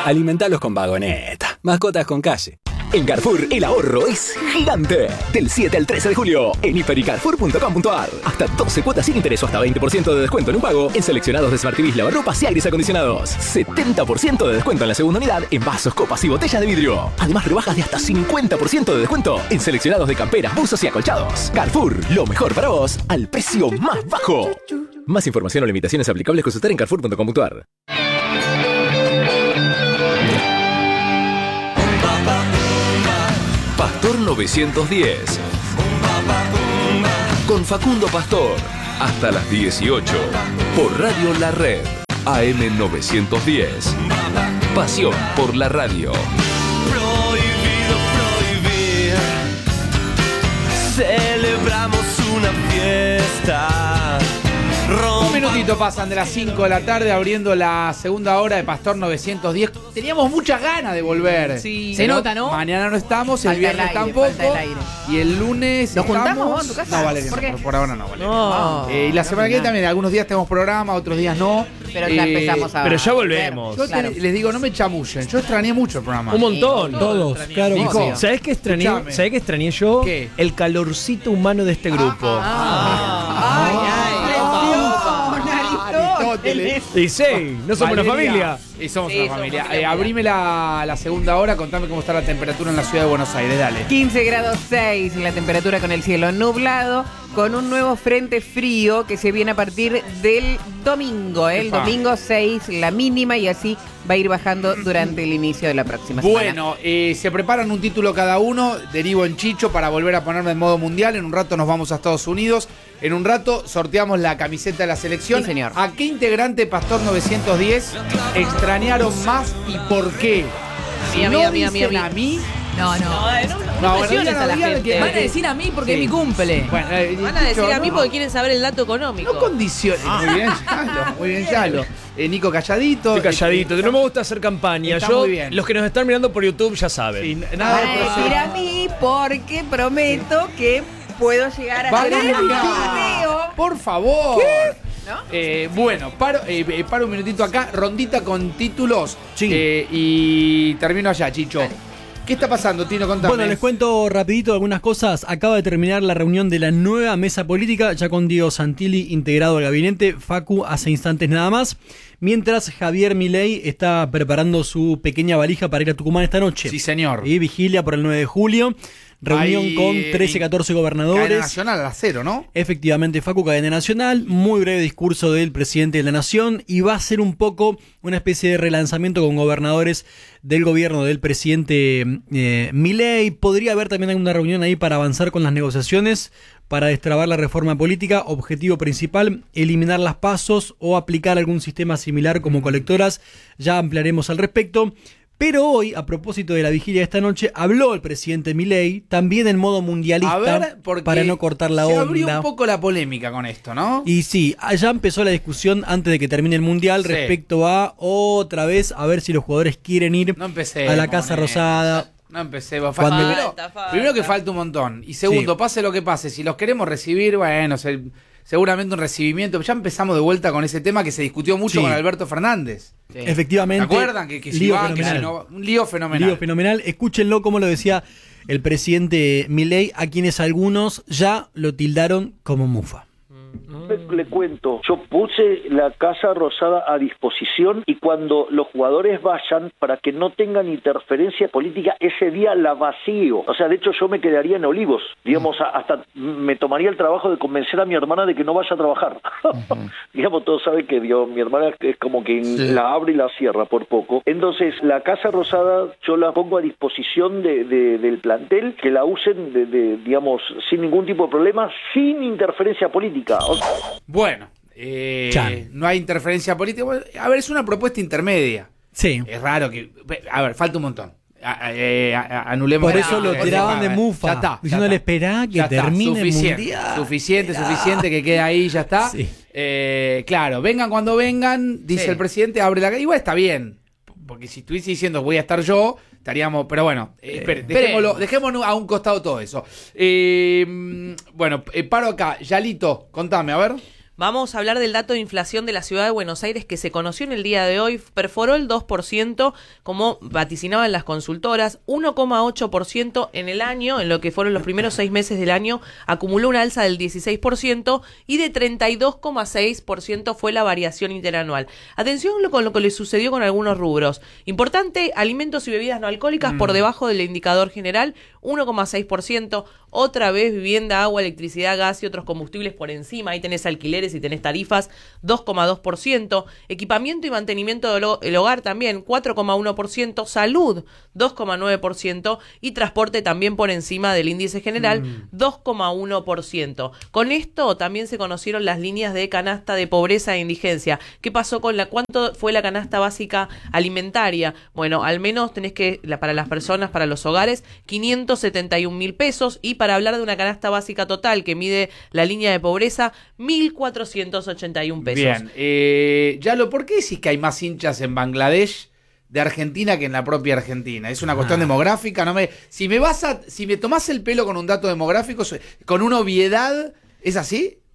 Alimentalos con Vagoneta. Mascotas con calle. En Carrefour, el ahorro es gigante. Del 7 al 13 de julio, en hiper.y carrefour.com.ar. Hasta 12 cuotas sin interés o hasta 20% de descuento en un pago en seleccionados de Smart TVs, lavarropas y aires acondicionados. 70% de descuento en la segunda unidad en vasos, copas y botellas de vidrio. Además, rebajas de hasta 50% de descuento en seleccionados de camperas, buzos y acolchados. Carrefour, lo mejor para vos al precio más bajo. Más información o limitaciones aplicables consultar en carrefour.com.ar. Pastor 910 con Facundo Pastor hasta las 18 por Radio La Red AM 910. Pasión por la radio. Prohibido prohibir. Celebramos una fiesta. Un minutito pasan de las 5 de la tarde abriendo la segunda hora de Pastor 910. Teníamos muchas ganas de volver. Sí. Se nota, ¿no? Mañana no estamos, el viernes tampoco. Y el lunes ¿Nos juntamos estamos. vos en tu casa? No, Valeria, ¿Por qué? por ahora no, Valeria. No. Y la semana que viene también, algunos días tenemos programa, otros días no. Pero ya empezamos a... Pero ya volvemos. Yo les digo, no me chamullen. Yo extrañé mucho el programa. Un montón. Todos, claro. Nico, ¿Sabés qué extrañé? escuchame. ¿Sabés qué extrañé yo? ¿Qué? El calorcito humano de este grupo. Aristóteles. Y sí, no somos una Valeria, familia. somos Sí, una somos familia. familia. Abrime la segunda hora, contame cómo está la temperatura en la ciudad de Buenos Aires, dale. 15 grados 6, la temperatura con el cielo nublado, con un nuevo frente frío que se viene a partir del domingo. El Epa. domingo 6, la mínima, y así va a ir bajando durante el inicio de la próxima semana. Bueno, se preparan un título cada uno, derivo en Chicho para volver a ponerme en modo mundial. En un rato nos vamos a Estados Unidos. En un rato sorteamos la camiseta de la selección. Sí, señor. ¿A qué integrante Pastor 910 extrañaron más y por qué? Si Mía, no mía, mía, dicen mía. a mí... No bueno, presiones a la digan gente. que- Van a decir a mí porque Sí. es mi cumple. Bueno, Van a decir Chicho, a mí no. porque quieren saber el dato económico. No condiciones. Muy bien, Yalo. Muy bien, Yalo. Nico calladito. Estoy calladito, no me gusta hacer campaña. Está Yo, muy bien. los que nos están mirando por YouTube ya saben. Sí, nada de Van a decir a mí porque prometo que puedo llegar a hacer un video. Por favor. ¿No? Bueno, paro un minutito acá, rondita con títulos. Sí. Y termino allá, Chicho. ¿Qué está pasando, Tino? Contame. Bueno, les cuento rapidito algunas cosas. Acaba de terminar la reunión de la nueva mesa política, ya con Diego Santilli integrado al gabinete, Facu hace instantes nada más, mientras Javier Milei está preparando su pequeña valija para ir a Tucumán esta noche. Sí, señor. Y vigilia por el 9 de julio, reunión Hay, con 13, 14 Cadena gobernadores. Nacional a las 0, ¿no? Efectivamente, Facu, cadena nacional, muy breve discurso del presidente de la nación y va a ser un poco una especie de relanzamiento con gobernadores del gobierno del presidente Milei. Podría haber también alguna reunión ahí para avanzar con las negociaciones, para destrabar la reforma política. Objetivo principal, eliminar las pasos o aplicar algún sistema similar como colectoras. Ya ampliaremos al respecto. Pero hoy, a propósito de la vigilia de esta noche, habló el presidente Milei, también en modo mundialista, A ver, porque para no cortar la se onda. abrió un poco la polémica con esto, ¿no? Y sí, ya empezó la discusión antes de que termine el Mundial Sí. respecto a otra vez a ver si los jugadores quieren ir No empecemos a la Casa con Rosada. No empecemos. Cuando- Primero que falta un montón. Y segundo, Sí. pase lo que pase, si los queremos recibir, bueno, seguramente un recibimiento. Ya empezamos de vuelta con ese tema que se discutió mucho Sí. con Alberto Fernández. Efectivamente. ¿Se acuerdan? Que si lío van, que fenomenal. si no, un lío fenomenal. Lío fenomenal. Escúchenlo como lo decía el presidente Milei, a quienes algunos ya lo tildaron como mufa. Le cuento, yo puse la Casa Rosada a disposición y cuando los jugadores vayan, para que no tengan interferencia política, ese día la vacío. O sea, de hecho yo me quedaría en Olivos, digamos, hasta me tomaría el trabajo de convencer a mi hermana de que no vaya a trabajar. Digamos, todos saben que mi hermana es como que la abre y la cierra por poco. Entonces, la Casa Rosada yo la pongo a disposición del plantel, que la usen, digamos, sin ningún tipo de problema, sin interferencia política. Bueno, Chan. no hay interferencia política. Bueno, a ver, es una propuesta intermedia. Sí. Es raro que... A ver, falta un montón. Anulemos. Por eso lo por tiraban favor. de mufa, Ya está. diciéndole, esperá que Ya está, termine el suficiente, Mundial. Suficiente que quede ahí, ya está. Sí. Claro, vengan cuando vengan, dice Sí. el presidente, abre la... Igual está bien, porque si estuviese diciendo voy a estar yo, estaríamos... Pero bueno, dejémonos a un costado todo eso. Bueno, paro acá. Yalito, contame, a ver. Vamos a hablar del dato de inflación de la ciudad de Buenos Aires que se conoció en el día de hoy. Perforó el 2%, como vaticinaban las consultoras. 1,8% en el año, en lo que fueron los primeros 6 meses del año, acumuló una alza del 16% y de 32,6% fue la variación interanual. Atención con lo que le sucedió con algunos rubros. Importante, alimentos y bebidas no alcohólicas por debajo del indicador general, 1,6%. Otra vez vivienda, agua, electricidad, gas y otros combustibles por encima. Ahí tenés alquileres y tenés tarifas, 2,2%. Equipamiento y mantenimiento del hogar también, 4,1%. Salud, 2,9%. Y transporte también por encima del índice general, 2,1%. Con esto también se conocieron las líneas de canasta de pobreza e indigencia. ¿Qué pasó con cuánto fue la canasta básica alimentaria? Bueno, al menos tenés que, para las personas, para los hogares, 571.000 pesos, y para hablar de una canasta básica total que mide la línea de pobreza, 1.481 pesos. Bien, Yalo, ¿por qué decís que hay más hinchas en Bangladesh de Argentina que en la propia Argentina? ¿Es una cuestión demográfica? Si me tomás el pelo con un dato demográfico, con una obviedad, ¿es así?